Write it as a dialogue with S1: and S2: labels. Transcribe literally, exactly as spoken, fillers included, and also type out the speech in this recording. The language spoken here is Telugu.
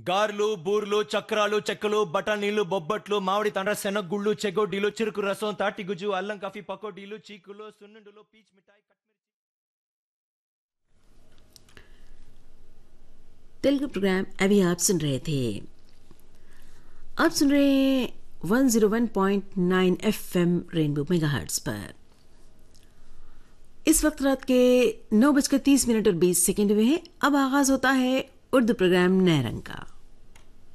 S1: గార్లు బూర్లు చక్రాలు చెక్కలు బఠానీలు బొబ్బట్లు మామిడి తండ్ర శనగగుళ్ళు చెగోడీలు చెరుకు రసం తాటి గుజ్జు అల్లం కాఫీ పకోడీలు చీకులు సున్నుండులు పీచ్ మిఠాయి కట్మిర్చి
S2: तेलुगु प्रोग्राम अभी आप सुन रहे थे। आप सुन रहे हैं one zero one point nine FM rainbow megahertz पर। इस वक्त रात के नौ बजकर तीस मिनट और बीस सेकेंड हुए हैं। अब आगाज होता है उर्दू प्रोग्राम नए रंग का।